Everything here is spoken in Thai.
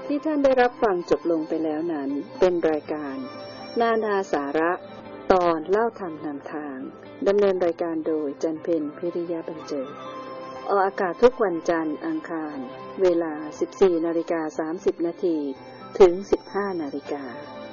ที่ท่านได้รับฟังจบลงไปแล้วนั้นเป็นรายการนานาสาระตอนเล่าธรรมนำทางดำเนินรายการโดยจันเพ็ญพิริยะบรรเจิดออกอากาศทุกวันจันทร์อังคารเวลา 14:30 น.ถึง 15:00 น.